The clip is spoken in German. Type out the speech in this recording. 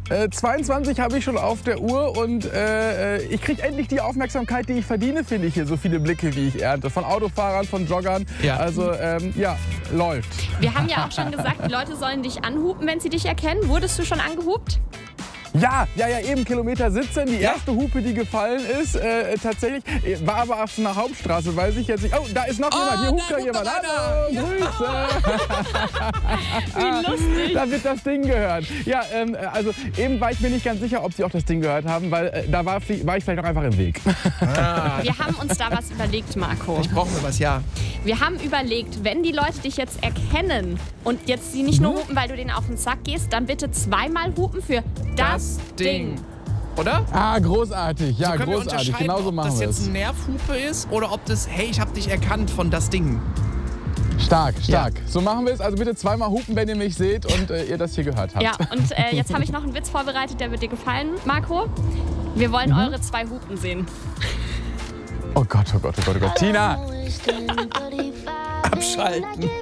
22 habe ich schon auf der Uhr und ich kriege endlich die Aufmerksamkeit, die ich verdiene, finde ich hier. So viele Blicke, wie ich ernte. Von Autofahrern, von Joggern. Ja. Also, ja, läuft. Wir haben ja auch schon gesagt, die Leute sollen dich anhupen, wenn sie dich erkennen. Wurdest du schon angehupt? Ja, eben Kilometer 17. Die erste Hupe, die gefallen ist, tatsächlich, war aber auf einer Hauptstraße, weiß ich jetzt nicht. Oh, da ist noch jemand. Hier hupt da jemand. Hallo, Grüße. Wie lustig. Da wird das Ding gehört. Ja, also eben war ich mir nicht ganz sicher, ob Sie auch das Ding gehört haben, weil da war ich vielleicht noch einfach im Weg. Wir haben uns da was überlegt, Marco. Ich brauche mir was, ja. Wir haben überlegt, wenn die Leute dich jetzt erkennen und jetzt sie nicht nur hupen, weil du denen auf den Sack gehst, dann bitte zweimal hupen für das Ding. Oder? Ah, großartig. Ja, So können wir großartig. unterscheiden, Genauso machen ob das wir jetzt es. ein Nervhupe ist oder ob das, hey, ich hab dich erkannt von das Ding. Stark. Ja. So machen wir es. Also bitte zweimal hupen, wenn ihr mich seht und ihr das hier gehört habt. Ja, und jetzt habe ich noch einen Witz vorbereitet, der wird dir gefallen, Marco. Wir wollen eure 2 Hupen sehen. Oh Gott, oh Gott, oh Gott, oh Gott. Tina! Abschalten.